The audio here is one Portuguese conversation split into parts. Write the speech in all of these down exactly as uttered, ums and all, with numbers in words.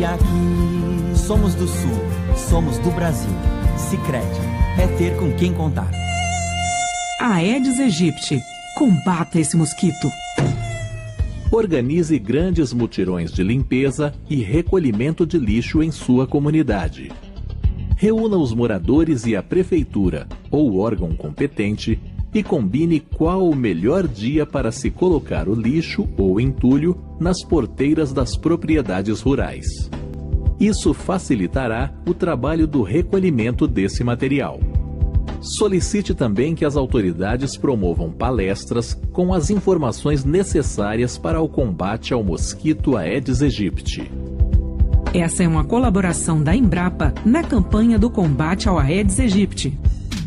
aqui. Somos do Sul, somos do Brasil. Sicredi é ter com quem contar. Aedes aegypti, combata esse mosquito. Organize grandes mutirões de limpeza e recolhimento de lixo em sua comunidade. Reúna os moradores e a prefeitura ou órgão competente e combine qual o melhor dia para se colocar o lixo ou entulho nas porteiras das propriedades rurais. Isso facilitará o trabalho do recolhimento desse material. Solicite também que as autoridades promovam palestras com as informações necessárias para o combate ao mosquito Aedes aegypti. Essa é uma colaboração da Embrapa na campanha do combate ao Aedes aegypti.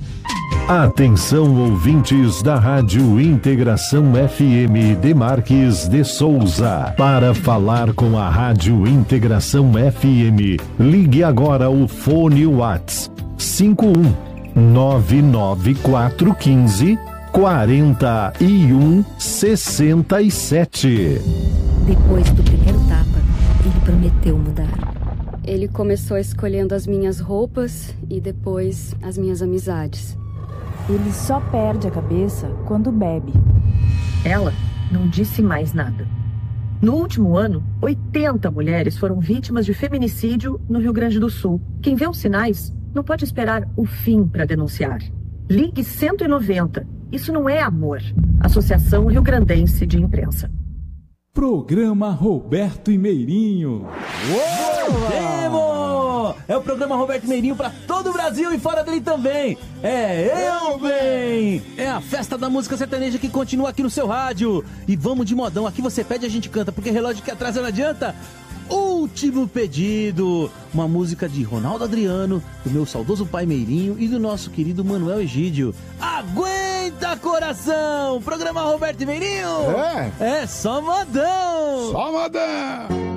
Atenção, ouvintes da Rádio Integração F M de Marques de Souza. Para falar com a Rádio Integração F M, ligue agora o fone Whats cinco um nove nove quatro um cinco quatro um seis sete. Depois do primeiro tapa, ele prometeu mudar. Ele começou escolhendo as minhas roupas e depois as minhas amizades. Ele só perde a cabeça quando bebe. Ela não disse mais nada. No último ano, oitenta mulheres foram vítimas de feminicídio no Rio Grande do Sul. Quem vê os sinais não pode esperar o fim para denunciar. Ligue cento e noventa. Isso não é amor. Associação Rio Grandense de Imprensa. Programa Roberto e Meirinho. Voltemos! É o programa Roberto e Meirinho para todo o Brasil e fora dele também. É Eu Bem! É a festa da música sertaneja que continua aqui no seu rádio. E vamos de modão. Aqui você pede, a gente canta, porque relógio que atrasa não adianta. Último Pedido, uma música de Ronaldo Adriano, do meu saudoso pai Meirinho e do nosso querido Manuel Egídio. Aguenta, coração! Programa Roberto e Meirinho! É? É só modão! Só modão!